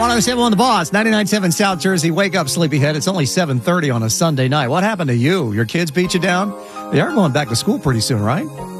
107 on the Boss, 99.7 South Jersey. Wake up, sleepyhead. It's only 7:30 on a Sunday night. What happened to you? Your kids beat you down? They are going back to school pretty soon, right?